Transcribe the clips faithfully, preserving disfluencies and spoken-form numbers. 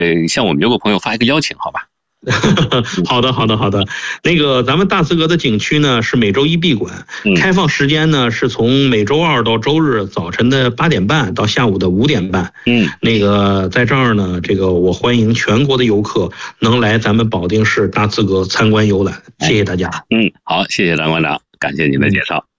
呃，向我们游客朋友发一个邀请，好吧？ 好的，好的，好的。那个咱们大慈阁的景区呢是每周一闭馆， 嗯、 开放时间呢是从每周二到周日早晨的八点半到下午的五点半。 嗯， 那个在这儿呢，这个我欢迎全国的游客能来咱们保定市大慈阁参观游览，谢谢大家。 嗯，好，谢谢张馆长，感谢您的介绍。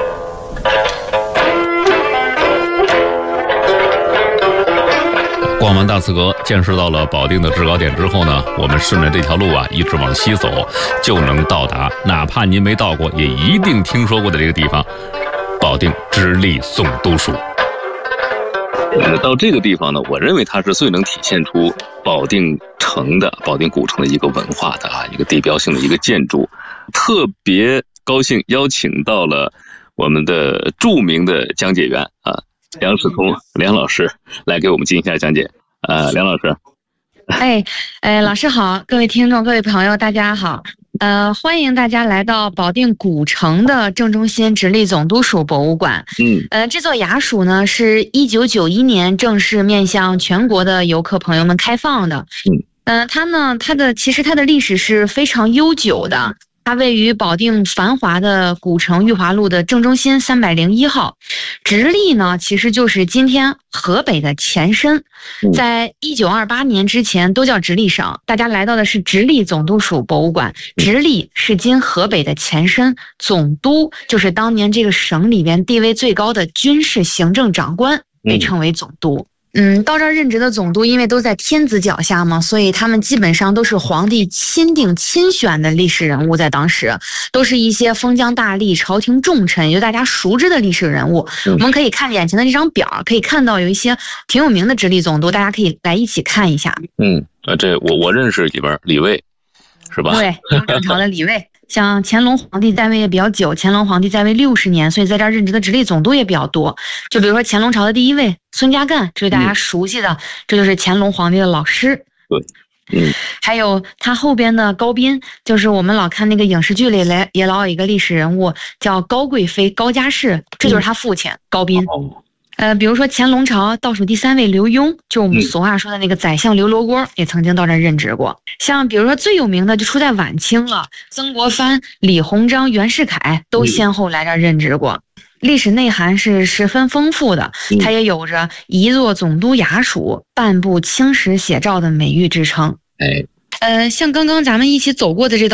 逛完大慈阁，见识到了保定的制高点之后呢，我们顺着这条路啊，一直往西走，就能到达哪怕您没到过，也一定听说过的这个地方——保定直隶总督署。 呃，到这个地方呢，我认为它是最能体现出保定城的、保定古城的一个文化的啊，一个地标性的一个建筑。特别高兴邀请到了我们的著名的讲解员啊。梁世通梁老师来给我们进行一下讲解。呃，梁老师， 哎，哎，老师好，各位听众、各位朋友，大家好。呃，欢迎大家来到保定古城的正中心直隶总督署博物馆。 嗯， 呃，这座衙署呢是一九九一年正式面向全国的游客朋友们开放的。 嗯， 呃，它呢，它的其实它的历史是非常悠久的。它位于保定繁华的古城裕华路的正中心三百零一号，直隶呢其实就是今天河北的前身，在一九二八年之前都叫直隶省。大家来到的是直隶总督署博物馆，直隶是今河北的前身，总督就是当年这个省里边地位最高的军事行政长官，被称为总督。嗯，到这儿任职的总督，因为都在天子脚下嘛，所以他们基本上都是皇帝钦定、亲选的历史人物，在当时都是一些封疆大吏、朝廷重臣，也就大家熟知的历史人物。我们可以看眼前的这张表，可以看到有一些挺有名的直隶总督，大家可以来一起看一下。 嗯，呃，这我我认识里边李卫，是吧？ 对，雍正朝的李卫。像乾隆皇帝在位也比较久，乾隆皇帝在位六十年，所以在这儿任职的直隶总督也比较多。就比如说乾隆朝的第一位孙家淦，这是大家熟悉的，嗯、这就是乾隆皇帝的老师。 对，嗯， 还有他后边的高斌，就是我们老看那个影视剧里来也老有一个历史人物叫高贵妃高佳氏，这就是他父亲、嗯、高斌。哦呃，比如说乾隆朝倒数第三位刘墉，就我们俗话说的那个宰相刘罗锅，也曾经到这任职过。像比如说最有名的就出在晚清了，曾国藩、李鸿章、袁世凯都先后来这任职过。历史内涵是十分丰富的，它也有着一座总督衙署、半部青史写照的美誉之称。 哎， 呃，像刚刚咱们一起走过的这道